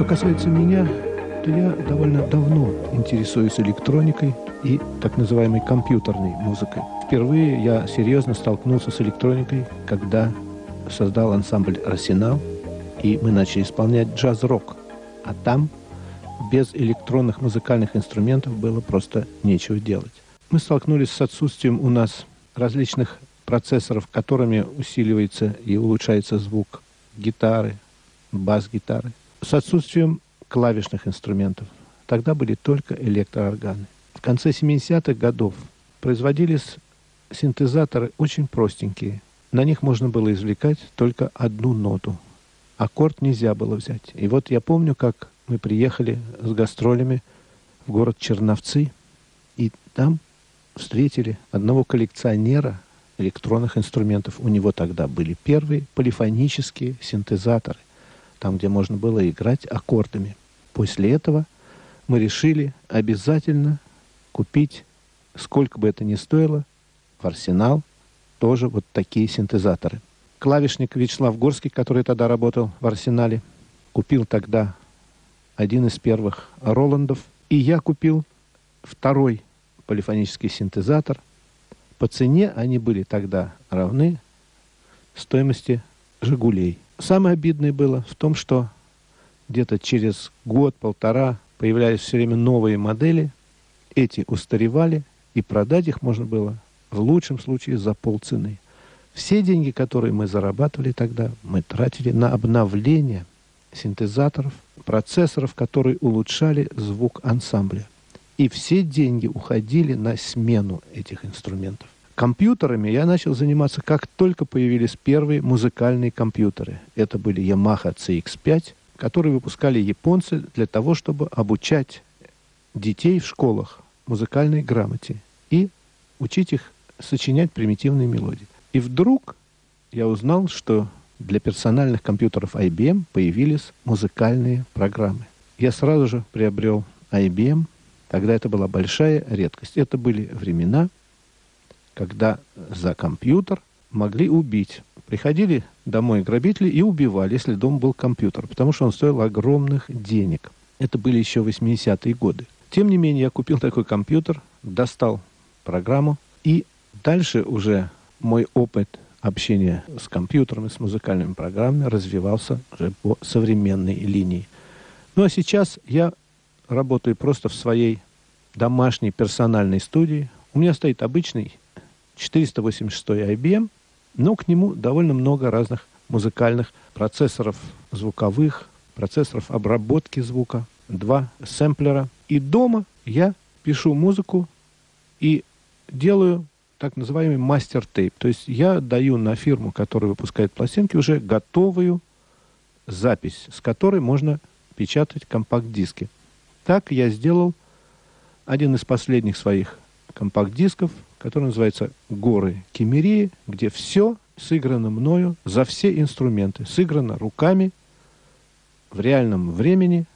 Что касается меня, то я довольно давно интересуюсь электроникой и так называемой компьютерной музыкой. Впервые я серьезно столкнулся с электроникой, когда создал ансамбль «Арсенал», и мы начали исполнять джаз-рок. А там без электронных музыкальных инструментов было просто нечего делать. Мы столкнулись с отсутствием у нас различных процессоров, которыми усиливается и улучшается звук гитары, бас-гитары, с отсутствием клавишных инструментов. Тогда были только электроорганы. В конце 70-х годов производились синтезаторы очень простенькие. На них можно было извлекать только одну ноту. Аккорд нельзя было взять. И вот я помню, как мы приехали с гастролями в город Черновцы, и там встретили одного коллекционера электронных инструментов. У него тогда были первые полифонические синтезаторы, там, где можно было играть аккордами. После этого мы решили обязательно купить, сколько бы это ни стоило, в «Арсенал» тоже вот такие синтезаторы. Клавишник Вячеслав Горский, который тогда работал в «Арсенале», купил тогда один из первых Роландов, и я купил второй полифонический синтезатор. По цене они были тогда равны стоимости «Жигулей». Самое обидное было в том, что где-то через год-полтора появлялись все время новые модели, эти устаревали, и продать их можно было в лучшем случае за полцены. Все деньги, которые мы зарабатывали тогда, мы тратили на обновление синтезаторов, процессоров, которые улучшали звук ансамбля. И все деньги уходили на смену этих инструментов. Компьютерами я начал заниматься, как только появились первые музыкальные компьютеры. Это были Yamaha CX-5, которые выпускали японцы для того, чтобы обучать детей в школах музыкальной грамоте и учить их сочинять примитивные мелодии. И вдруг я узнал, что для персональных компьютеров IBM появились музыкальные программы. Я сразу же приобрел IBM. Тогда это была большая редкость. Это были времена, когда за компьютер могли убить. Приходили домой грабители и убивали, если дома был компьютер, потому что он стоил огромных денег. Это были еще 80-е годы. Тем не менее, я купил такой компьютер, достал программу, и дальше уже мой опыт общения с компьютерами, с музыкальными программами развивался уже по современной линии. Ну а сейчас я работаю просто в своей домашней персональной студии. У меня стоит обычный 486 IBM, но к нему довольно много разных музыкальных процессоров звуковых, процессоров обработки звука, 2 сэмплера. И дома я пишу музыку и делаю так называемый мастер-тейп. То есть я даю на фирму, которая выпускает пластинки, уже готовую запись, с которой можно печатать компакт-диски. Так я сделал один из последних своих компакт-дисков, который называется «Горы Кемерии», где все сыграно мною за все инструменты. Сыграно руками в реальном времени